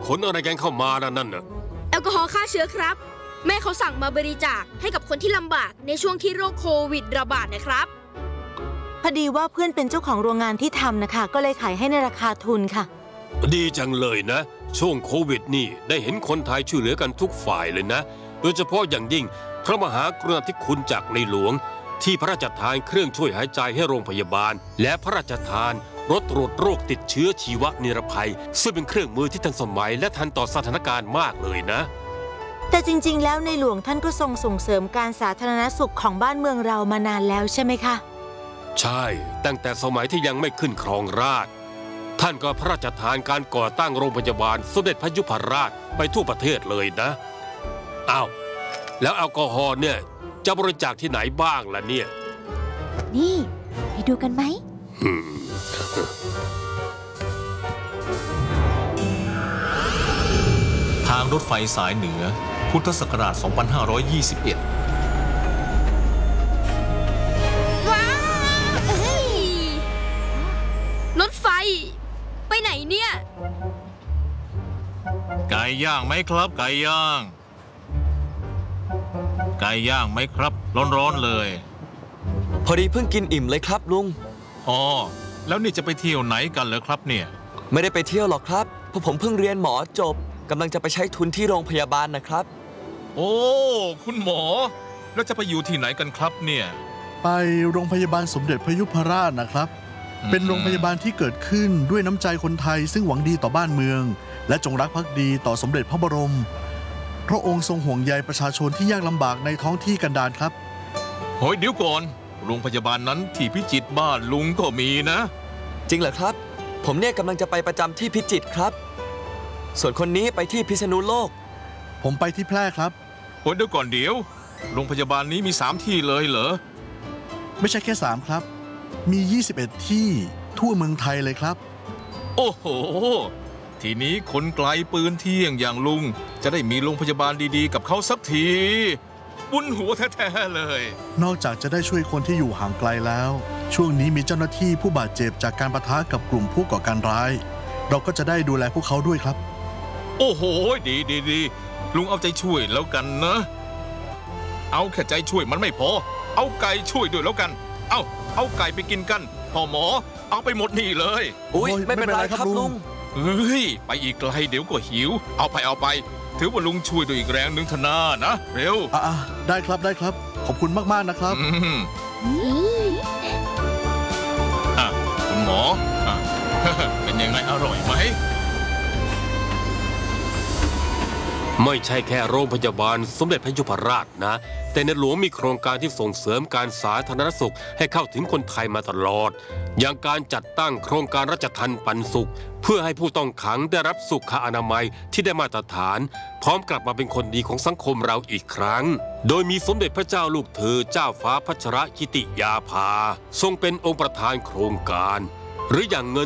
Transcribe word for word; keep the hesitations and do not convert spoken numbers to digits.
ขนอะไรกันเข้ามานั่นน่ะแอลกอฮอล์ฆ่าเชื้อครับแม่เขาสั่งมาบริจาคให้กับคนที่ลำบากในช่วงที่โรคโควิดระบาดนะครับพอดีว่าเพื่อนเป็นเจ้าของโรงงานที่ทำนะคะก็เลยขายให้ในราคาทุนค่ะดีจังเลยนะช่วงโควิดนี่ได้เห็นคนไทยช่วยเหลือกันทุกฝ่ายเลยนะโดยเฉพาะอย่างยิ่งพระมหากรุณาธิคุณจากในหลวงที่พระราชทานเครื่องช่วยหายใจให้โรงพยาบาลและพระราชทานรถตรวจโรคติดเชื้อชีวนิรภัยซึ่งเป็นเครื่องมือที่ทันสมัยและทันต่อสถานการณ์มากเลยนะแต่จริงๆแล้วในหลวงท่านก็ทรงส่งเสริมการสาธารณสุขของบ้านเมืองเรามานานแล้วใช่ไหมคะใช่ตั้งแต่สมัยที่ยังไม่ขึ้นครองราชย์ท่านก็พระราชทานการก่อตั้งโรงพยาบาลสมเด็จพระยุพราชไปทั่วประเทศเลยนะอ้าวแล้วแอลกอฮอล์เนี่ยจะบริจาคที่ไหนบ้างล่ะเนี่ยนี่ไปดูกันไหมทางรถไฟสายเหนือพุทธศักราช สองพันห้าร้อยยี่สิบเอ็ดว้าวเฮ้ยรถไฟไปไหนเนี่ยไก่ย่างไหมครับไก่ย่างไก่ย่างไหมครับร้อนๆเลยพอดีเพิ่งกินอิ่มเลยครับลุงอ๋อแล้วนี่จะไปเที่ยวไหนกันเหรอครับเนี่ยไม่ได้ไปเที่ยวหรอกครับเพราะผมเพิ่งเรียนหมอจบกำลังจะไปใช้ทุนที่โรงพยาบาลนะครับโอ้คุณหมอแล้วจะไปอยู่ที่ไหนกันครับเนี่ยไปโรงพยาบาลสมเด็จพระยุพราชนะครับเป็นโรงพยาบาลที่เกิดขึ้นด้วยน้ำใจคนไทยซึ่งหวังดีต่อบ้านเมืองและจงรักภักดีต่อสมเด็จพระบรมพระองค์ทรงห่วงใยประชาชนที่ยากลำบากในท้องที่กันดารครับโหยเดี๋ยวก่อนโรงพยาบาลนั้นที่พิจิตรบ้านลุงก็มีนะจริงเหรอครับผมเนี่ยกำลังจะไปประจำที่พิจิตรครับส่วนคนนี้ไปที่พิษณุโลกผมไปที่แพร่ครับโหยเดี๋ยวก่อนเดี๋ยวโรงพยาบาลนี้มีสามที่เลยเหรอไม่ใช่แค่สามครับมียี่สิบเอ็ดที่ทั่วเมืองไทยเลยครับโอ้โหทีนี้คนไกลปืนเที่ยงอย่างลุงจะได้มีโรงพยาบาลดีๆกับเขาสักทีบุญหัวแท้ๆเลยนอกจากจะได้ช่วยคนที่อยู่ห่างไกลแล้วช่วงนี้มีเจ้าหน้าที่ผู้บาดเจ็บจากการปะทะกับกลุ่มผู้ก่อการร้ายเราก็จะได้ดูแลพวกเขาด้วยครับโอ้โหดีดีดีลุงเอาใจช่วยแล้วกันนะเอาแค่ใจช่วยมันไม่พอเอาไก่ช่วยด้วยแล้วกันเอาเอาไก่ไปกินกันพ่อหมอเอาไปหมดนี่เลยอุ้ยไม่เป็นไรครับลุงเฮ้ยไปอีกไกลเดี๋ยวก็หิวเอาไปเอาไปถือว่าลุงช่วยด้วยอีกแรงหนึ่งธนานะเร็วอ่ะได้ครับได้ครับขอบคุณมากๆนะครับอ่ะคุณหมออ่ะเป็นยังไงอร่อยไหมไม่ใช่แค่โรงพยาบาลสมเด็จพระยุพราชนะแต่ในหลวงมีโครงการที่ส่งเสริมการสาธารณสุขให้เข้าถึงคนไทยมาตลอดอย่างการจัดตั้งโครงการราชทัณฑ์ปันสุขเพื่อให้ผู้ต้องขังได้รับสุขอนามัยที่ได้มาตรฐานพร้อมกลับมาเป็นคนดีของสังคมเราอีกครั้งโดยมีสมเด็จพระเจ้าลูกเธอเจ้าฟ้าพัชรกิติยาภาทรงเป็นองค์ประธานโครงการหรืออย่างเงิน